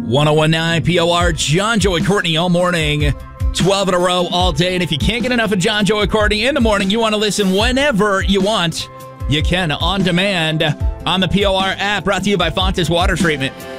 1019 POR, John, Joey, Courtney all morning, 12 in a row all day. And if you can't get enough of John, Joey, Courtney in the morning, you want to listen whenever you want, you can on demand on the POR app, brought to you by Fontes Water Treatment.